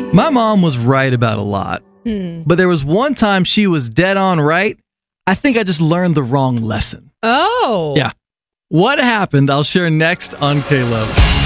My mom was right about a lot, but there was one time she was dead on right. I think I just learned the wrong lesson. Oh. Yeah. What happened? I'll share next on K-Love.